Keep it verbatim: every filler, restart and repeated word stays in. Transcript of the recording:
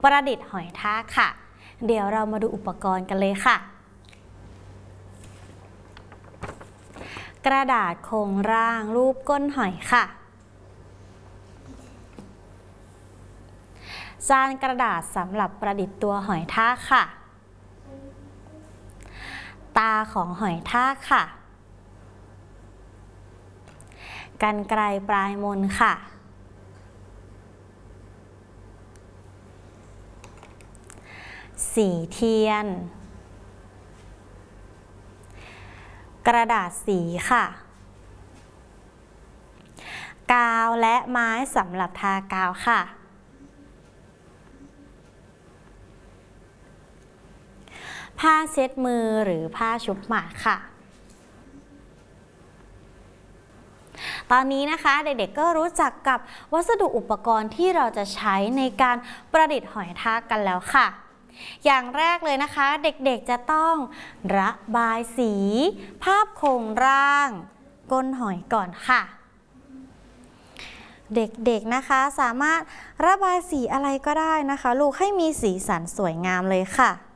ประดิษฐ์หอยทากค่ะเดี๋ยวเรามาดูอุปกรณ์กันเลยค่ะกระดาษโครงร่างรูปก้นหอยค่ะจานกระดาษสำหรับประดิษฐ์ตัวหอยทากค่ะตาของหอยทากค่ะกรรไกรปลายมนค่ะสีเทียนกระดาษสีค่ะกาวและไม้สำหรับทากาวค่ะผ้าเช็ดมือหรือผ้าชุบหมาค่ะตอนนี้นะคะเด็กๆก็รู้จักกับวัสดุอุปกรณ์ที่เราจะใช้ในการประดิษฐ์หอยทากกันแล้วค่ะอย่างแรกเลยนะคะเด็กๆจะต้องระบายสีภาพโครงร่างก้นหอยก่อนค่ะเด็กๆนะคะสามารถระบายสีอะไรก็ได้นะคะลูกให้มีสีสันสวยงามเลยค่ะ